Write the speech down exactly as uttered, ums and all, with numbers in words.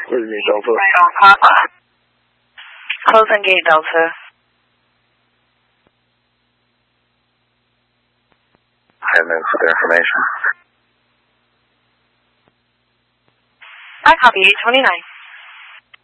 What do you mean, Delta? Right on Papa. Closing gate, Delta. Ten minutes with information. I copy eight twenty-nine.